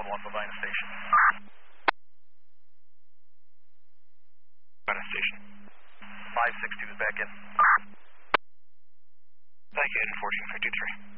1 Lavina Station. Lavina Station. 562 is back in. Thank you, Agent 1453.